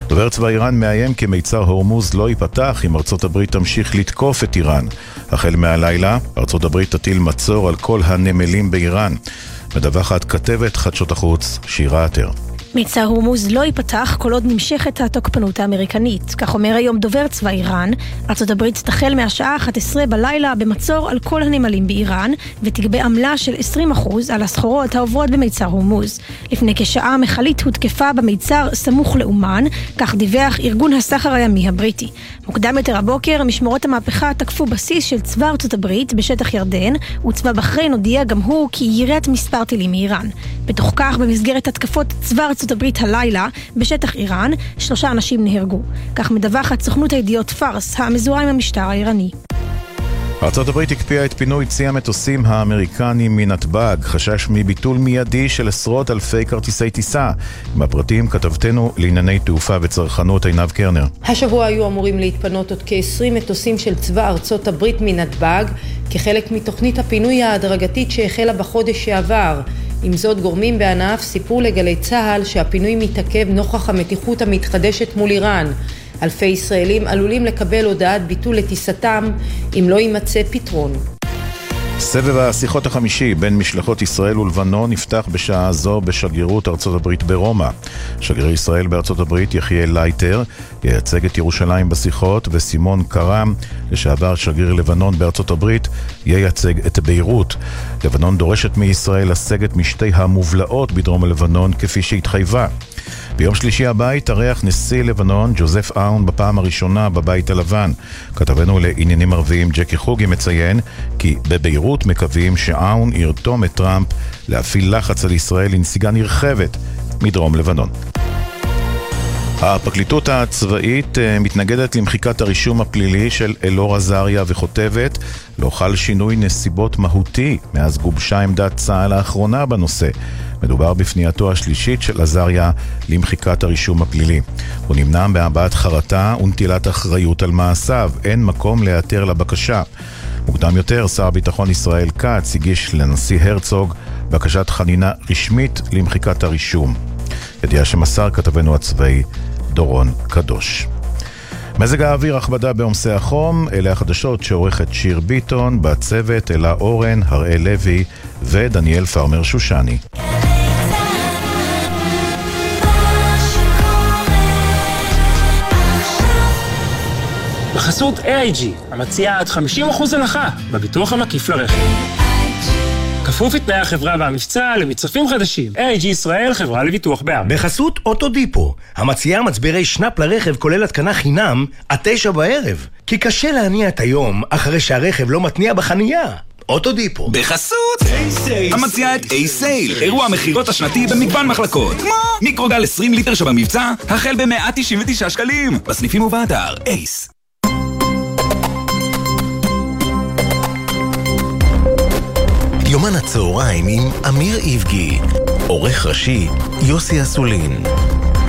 דובר צבא איראן מאיים כי מיצר הורמוז לא ייפתח אם ארצות הברית תמשיך לתקוף את איראן. החל מהלילה, ארצות הברית תטיל מצור על כל הנמלים באיראן. מדווחת כתבת חדשות החוץ שירה עטר. מיצר הורמוז לא ייפתח כל עוד נמשכת התוקפנות האמריקנית. כך אומר היום דובר צבא איראן, ארצות הברית תחל מהשעה 11 בלילה במצור על כל הנמלים באיראן, ותגבה עמלה של 20% על הסחורות העוברות במיצר הורמוז. לפני כשעה מכלית הותקפה במיצר סמוך לאומן, כך דיווח ארגון הסחר הימי הבריטי. מוקדם יותר הבוקר, משמרות המהפכה תקפו בסיס של צבא ארצות הברית בשטח ירדן, וצבא בחריין הודיע גם הוא כי יירט מספר טילים מאיראן. בתוך כך, במסגרת התקפות צבא ארצות הברית הלילה בשטח איראן, 3 אנשים נהרגו. כך מדווחת סוכנות הידיעות פארס, המזוהה עם המשטר האיראני. ארצות הברית הקפיאה את פינוי צי המטוסים האמריקנים מנתב"ג, חשש מביטול מיידי של עשרות אלפי כרטיסי טיסה. עם הפרטים כתבתנו לענייני תעופה וצרכנות עינב קרנר. השבוע היו אמורים להתפנות עוד כ-20 מטוסים של צבא ארצות הברית מנתב"ג, כחלק מתוכנית הפינוי ההדרגתית שהחלה בחודש שעבר. עם זאת, גורמים בענף סיפרו לגלי צהל שהפינוי מתעכב נוכח המתיחות המתחדשת מול איראן. אלפי ישראלים עלולים לקבל הודעת ביטול לטיסתם אם לא יימצא פתרון. סבב השיחות החמישי בין משלחות ישראל ולבנון נפתח בשעה זו בשגרירות ארצות הברית ברומא. שגריר ישראל בארצות הברית יחיאל לייטר ייצג את ירושלים בשיחות, וסימון קרם, לשעבר שגריר לבנון בארצות הברית, ייצג את ביירות. לבנון דורשת מישראל לסגת משתי המובלעות בדרום לבנון כפי שהתחייבה. ביום שלישי הבא יתארח נשיא לבנון ג'וזף אאון בפעם הראשונה בבית הלבן. כתבנו לעניינים ערביים ג'קי חוגי מציין כי בביירות מקווים שאאון ירתום את טראמפ להפעיל לחץ על ישראל לנסיגה נרחבת מדרום לבנון. הפרקליטות הצבאית מתנגדת למחיקת הרישום הפלילי של אלאור עזריה וכותבת לא חל שינוי נסיבות מהותי מאז גובשה עמדת צה"ל האחרונה בנושא. מדובר בפנייתו השלישית של עזריה למחיקת הרישום הפלילי. הוא נמנע בהבעת חרטה ונטילת אחריות על מעשיו. אין מקום להיעתר לבקשה. מוקדם יותר, שר הביטחון ישראל כץ הגיש לנשיא הרצוג בקשת חנינה רשמית למחיקת הרישום. ידיעה שמסר כתבנו הצבאי דורון קדוש. מזג האוויר הכבדה בעומסי החום, אלה החדשות שעורכת שיר ביטון, בצוות אלה אורן, הראל לוי ודניאל פרמר שושני. בחסות AIG, המציעה עד 50% הנחה בביטוח המקיף לרכב. כפוף לתנאי החברה והמבצע למצרפים חדשים. AIG ישראל, חברה לביטוח בע"מ. בחסות אוטודיפו, המציעה מצברי שנאפ לרכב כולל התקנה חינם עד 9 בערב. כי קשה להניע את היום אחרי שהרכב לא מתניע בחנייה. אוטודיפו. בחסות המציעה את A-Sale, אירוע המחירות השנתי במגוון מחלקות, כמו מיקרוגל 20 ליטר שבמבצע החל ב-199 שקלים בסניפים ובאתר אייס. יומן הצהריים עם אמיר איבגי, עורך ראשי יוסי אסולין.